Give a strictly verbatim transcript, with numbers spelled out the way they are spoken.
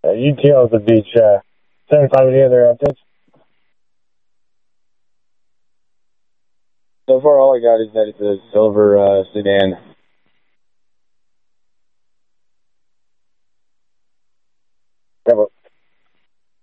Uh, U T L is the beach. Uh, seventy-five, any other updates? So far, all I got is that it's a silver uh, sedan.